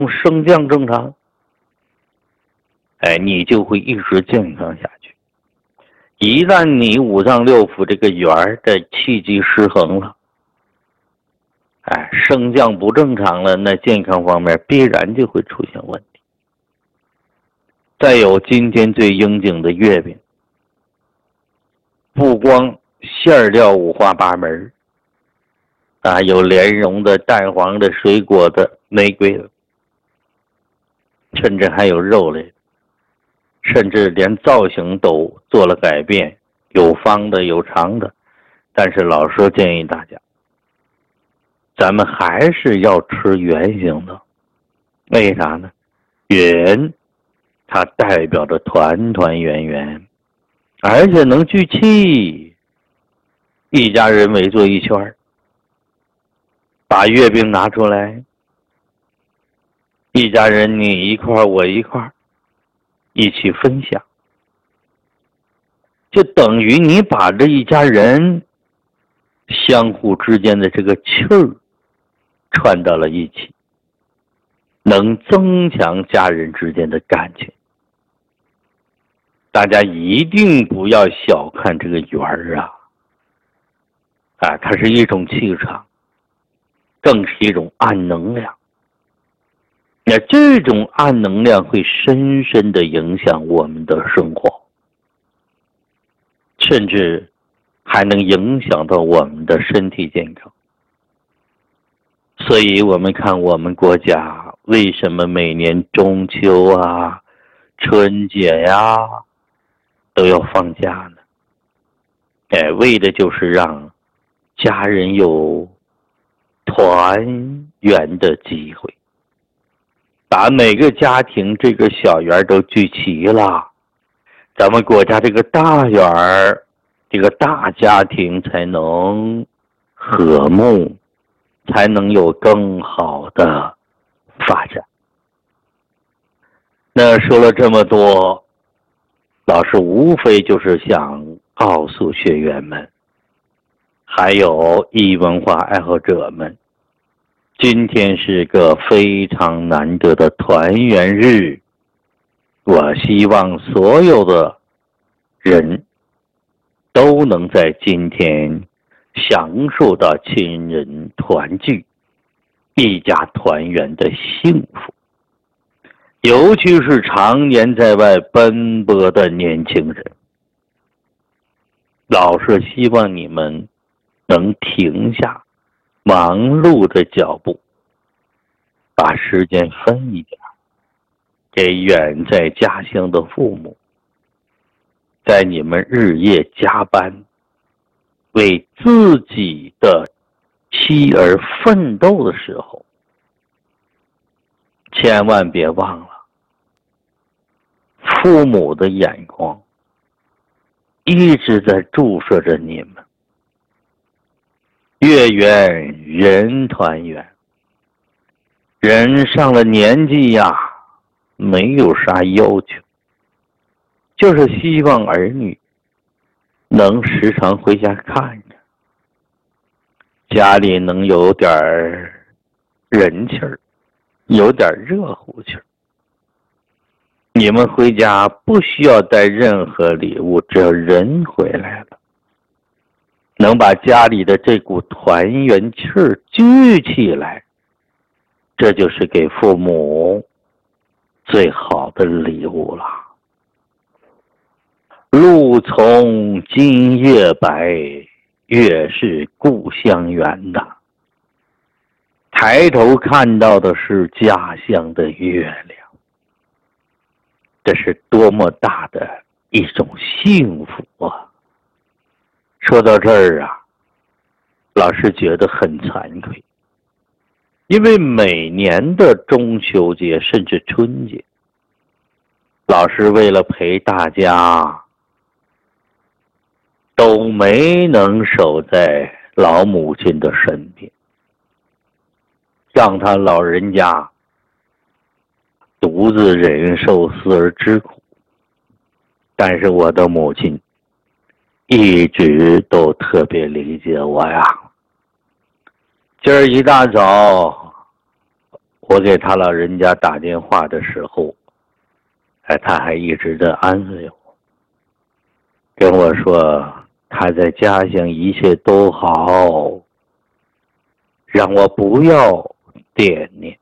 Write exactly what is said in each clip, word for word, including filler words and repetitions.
升降正常，哎，你就会一直健康下去。一旦你五脏六腑这个圆儿的气机失衡了，哎，升降不正常了，那健康方面必然就会出现问题。再有今天最应景的月饼，不光馅料五花八门啊，有莲蓉的、蛋黄的、水果的、玫瑰的，甚至还有肉类的，甚至连造型都做了改变，有方的有长的。但是老师建议大家，咱们还是要吃圆形的。为啥呢？圆它代表着团团圆圆，而且能聚气。一家人围坐一圈，把月饼拿出来，一家人你一块我一块，一起分享，就等于你把这一家人相互之间的这个气儿串到了一起，能增强家人之间的感情。大家一定不要小看这个圆儿啊，啊，它是一种气场，更是一种暗能量。那这种暗能量会深深的影响我们的生活，甚至还能影响到我们的身体健康。所以我们看我们国家为什么每年中秋啊、春节呀、啊、都要放假呢？哎，为的就是让家人有团圆的机会，把每个家庭这个小圆都聚齐了，咱们国家这个大圆儿，这个大家庭才能和睦，才能有更好的发展。那说了这么多，老师无非就是想告诉学员们，还有艺文化爱好者们，今天是个非常难得的团圆日，我希望所有的人都能在今天享受到亲人团聚、一家团圆的幸福。尤其是常年在外奔波的年轻人，老师希望你们能停下忙碌的脚步，把时间分一点给远在家乡的父母，在你们日夜加班为自己的妻儿奋斗的时候，千万别忘了父母的眼光一直在注视着你们。月圆人团圆，人上了年纪呀，没有啥要求，就是希望儿女能时常回家看着，家里能有点人气儿，有点热乎气儿。你们回家不需要带任何礼物，只要人回来了，能把家里的这股团圆气儿聚起来，这就是给父母最好的礼物了。路从今夜白，月是故乡圆呐。抬头看到的是家乡的月亮，这是多么大的一种幸福啊！说到这儿啊，老师觉得很惭愧，因为每年的中秋节甚至春节，老师为了陪大家都没能守在老母亲的身边，让他老人家独自忍受死而之苦。但是我的母亲一直都特别理解我呀。今儿一大早我给他老人家打电话的时候，哎，他还一直在安慰我，跟我说他在家乡一切都好，让我不要惦念。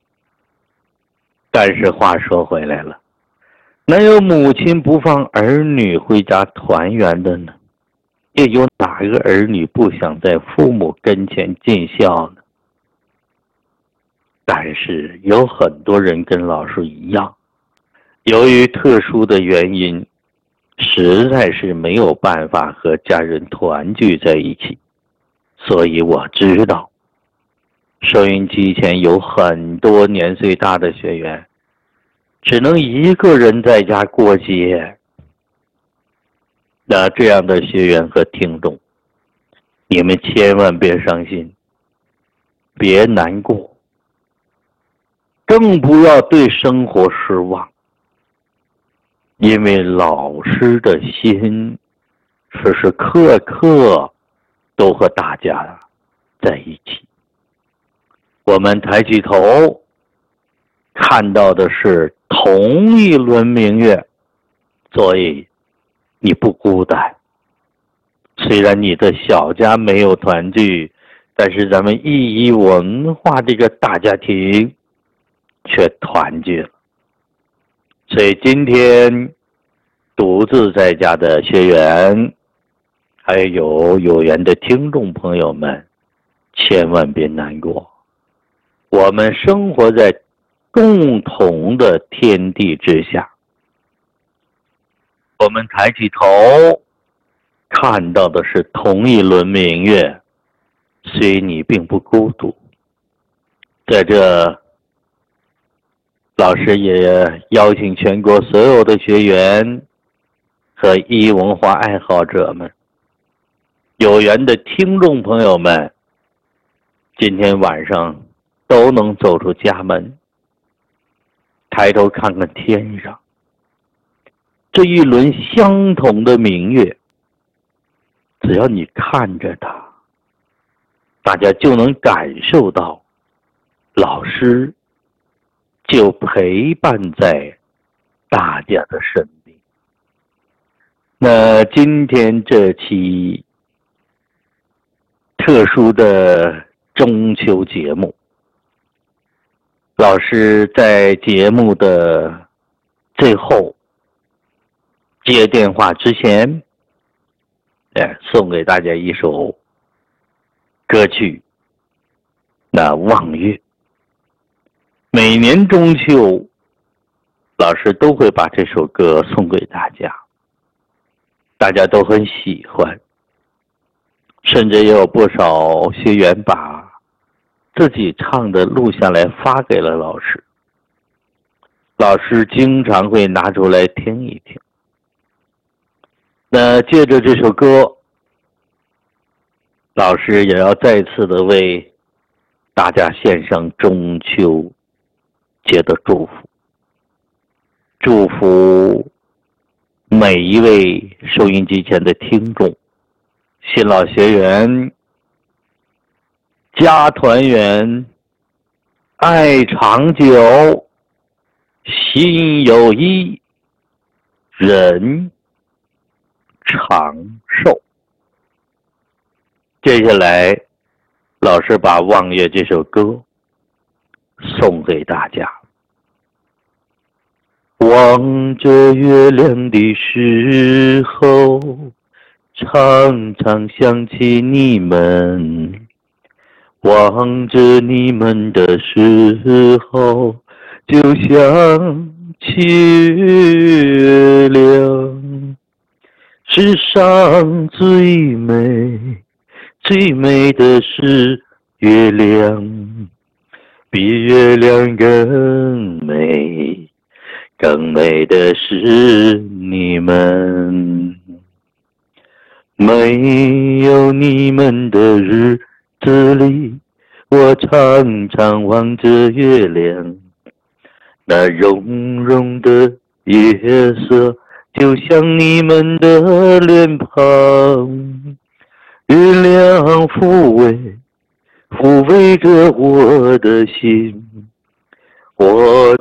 但是话说回来了，哪有母亲不放儿女回家团圆的呢？也有哪个儿女不想在父母跟前尽孝呢？但是有很多人跟老师一样，由于特殊的原因，实在是没有办法和家人团聚在一起。所以我知道收音机前有很多年岁大的学员只能一个人在家过节。那这样的学员和听众，你们千万别伤心，别难过，更不要对生活失望，因为老师的心时时刻刻都和大家在一起。我们抬起头看到的是同一轮明月，所以你不孤单。虽然你的小家没有团聚，但是咱们意义文化这个大家庭却团聚了。所以今天独自在家的学员，还有有缘的听众朋友们，千万别难过。我们生活在共同的天地之下，我们抬起头看到的是同一轮明月，所以你并不孤独。在这，老师也邀请全国所有的学员和医文化爱好者们，有缘的听众朋友们，今天晚上都能走出家门，抬头看看天上这一轮相同的明月，只要你看着它，大家就能感受到老师就陪伴在大家的身边。那今天这期特殊的中秋节目，老师在节目的最后接电话之前，哎，送给大家一首歌曲，那望月。每年中秋，老师都会把这首歌送给大家，大家都很喜欢，甚至也有不少学员把自己唱的录下来发给了老师，老师经常会拿出来听一听。那借着这首歌，老师也要再次的为大家献上中秋节的祝福，祝福每一位收音机前的听众，新老学员家团圆，爱长久，心有一，人长寿。接下来老师把望月这首歌送给大家。望着月亮的时候，常常想起你们，望着你们的时候，就想起月亮。世上最美最美的是月亮，比月亮更美，更美的是你们。没有你们的日子里，我常常望着月亮，那融融的月色就像你们的脸庞，月亮抚慰抚慰着我的心， 我